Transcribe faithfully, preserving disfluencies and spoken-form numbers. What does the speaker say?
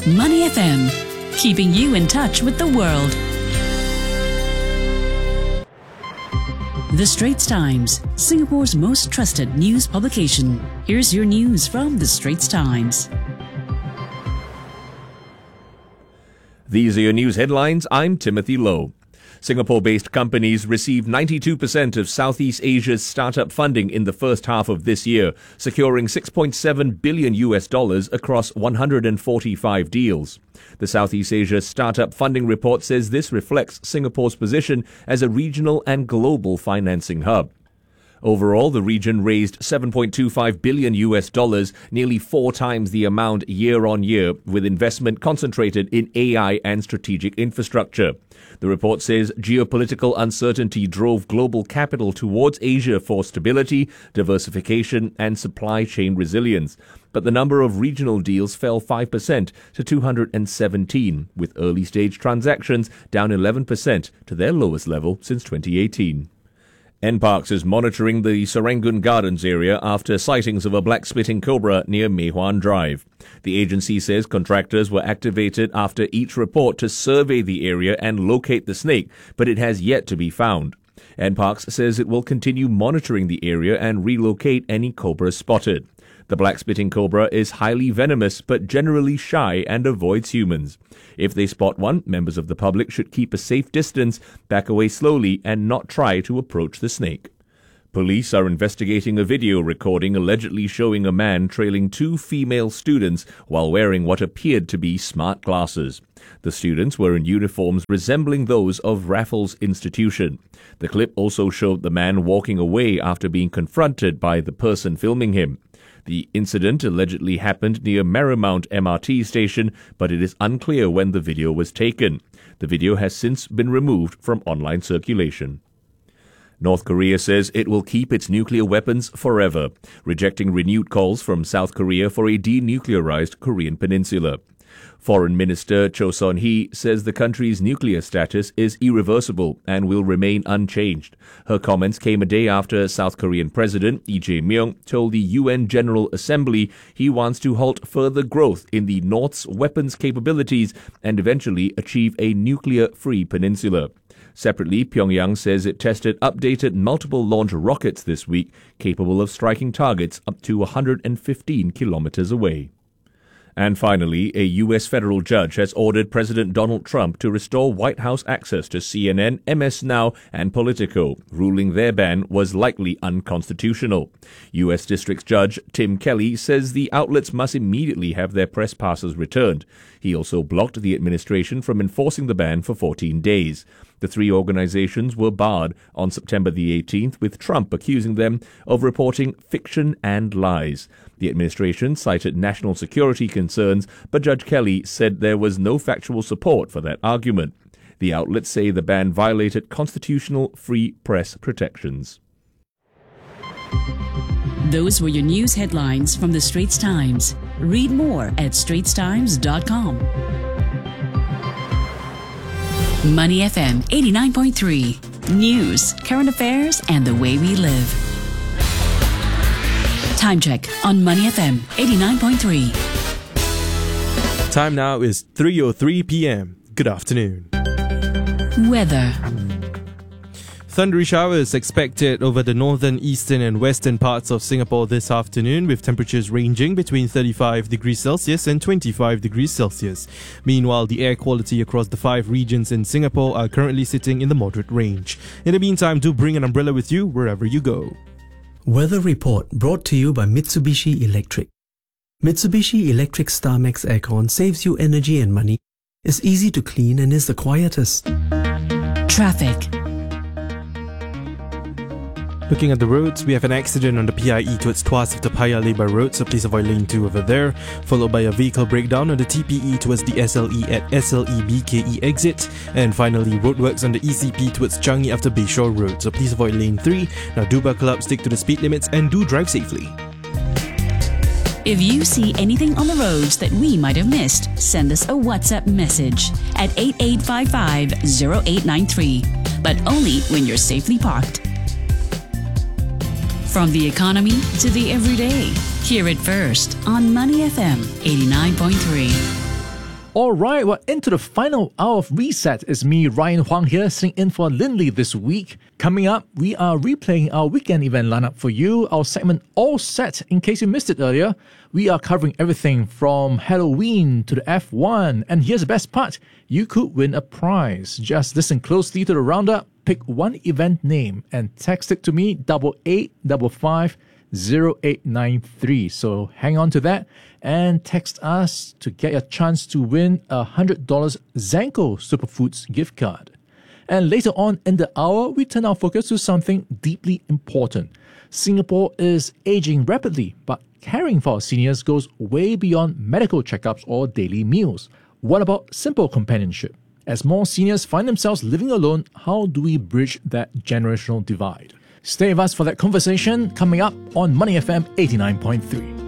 Money F M, keeping you in touch with the world. The Straits Times, Singapore's most trusted news publication. Here's your news from The Straits Times. These are your news headlines. I'm Timothy Lowe. Singapore-based companies received ninety-two percent of Southeast Asia's startup funding in the first half of this year, securing six point seven billion U S dollars across one hundred forty-five deals. The Southeast Asia Startup Funding Report says this reflects Singapore's position as a regional and global financing hub. Overall, the region raised seven point two five billion U S dollars, nearly four times the amount year on year, with investment concentrated in A I and strategic infrastructure. The report says geopolitical uncertainty drove global capital towards Asia for stability, diversification, and supply chain resilience. But the number of regional deals fell five percent to two hundred seventeen, with early-stage transactions down eleven percent to their lowest level since twenty eighteen. N Parks is monitoring the Serangoon Gardens area after sightings of a black spitting cobra near Mei Hwan Drive. The agency says contractors were activated after each report to survey the area and locate the snake, but it has yet to be found. N Parks says it will continue monitoring the area and relocate any cobras spotted. The black spitting cobra is highly venomous but generally shy and avoids humans. If they spot one, members of the public should keep a safe distance, back away slowly, and not try to approach the snake. Police are investigating a video recording allegedly showing a man trailing two female students while wearing what appeared to be smart glasses. The students were in uniforms resembling those of Raffles Institution. The clip also showed the man walking away after being confronted by the person filming him. The incident allegedly happened near Marymount M R T station, but it is unclear when the video was taken. The video has since been removed from online circulation. North Korea says it will keep its nuclear weapons forever, rejecting renewed calls from South Korea for a denuclearized Korean peninsula. Foreign Minister Cho Son-hee says the country's nuclear status is irreversible and will remain unchanged. Her comments came a day after South Korean President Lee Jae-myung told the U N General Assembly he wants to halt further growth in the North's weapons capabilities and eventually achieve a nuclear-free peninsula. Separately, Pyongyang says it tested updated multiple launch rockets this week, capable of striking targets up to one hundred fifteen kilometers away. And finally, a U S federal judge has ordered President Donald Trump to restore White House access to C N N, M S Now, and Politico, ruling their ban was likely unconstitutional. U S District Judge Tim Kelly says the outlets must immediately have their press passes returned. He also blocked the administration from enforcing the ban for fourteen days. The three organizations were barred on September the eighteenth, with Trump accusing them of reporting fiction and lies. The administration cited national security concerns, but Judge Kelly said there was no factual support for that argument. The outlets say the ban violated constitutional free press protections. Those were your news headlines from The Straits Times. Read more at straits times dot com. Money F M eighty-nine point three. News, current affairs, and the way we live. Time check on Money F M eighty-nine point three. Time now is three oh three p.m. Good afternoon. Weather. Thundery showers expected over the northern, eastern and western parts of Singapore this afternoon, with temperatures ranging between thirty-five degrees Celsius and twenty-five degrees Celsius. Meanwhile, the air quality across the five regions in Singapore are currently sitting in the moderate range. In the meantime, do bring an umbrella with you wherever you go. Weather report brought to you by Mitsubishi Electric. Mitsubishi Electric StarMax Aircon saves you energy and money, is easy to clean and is the quietest. Traffic. Looking at the roads, we have an accident on the P I E towards Tuas of the Paya Lebar Road, so please avoid lane two over there, followed by a vehicle breakdown on the T P E towards the S L E at S L E B K E exit, and finally roadworks on the E C P towards Changi after Bayshore Road, so please avoid lane three. Now do buckle up, stick to the speed limits and do drive safely. If you see anything on the roads that we might have missed, send us a WhatsApp message at eight eight five five zero eight nine three, but only when you're safely parked. From the economy to the everyday, hear it first on Money F M eighty-nine point three. All right, well, into the final hour of Reset. It's me, Ryan Huang here, sitting in for Lindley this week. Coming up, we are replaying our weekend event lineup for you, our segment All Set. In case you missed it earlier, we are covering everything from Halloween to the F one. And here's the best part, you could win a prize. Just listen closely to the roundup, pick one event name, and text it to me, double eight double five zero eight nine three. So hang on to that and text us to get a chance to win a one hundred dollars Zanko Superfoods gift card. And later on in the hour, we turn our focus to something deeply important. Singapore is aging rapidly, but caring for our seniors goes way beyond medical checkups or daily meals. What about simple companionship? As more seniors find themselves living alone, how do we bridge that generational divide? Stay with us for that conversation coming up on Money F M eighty-nine point three.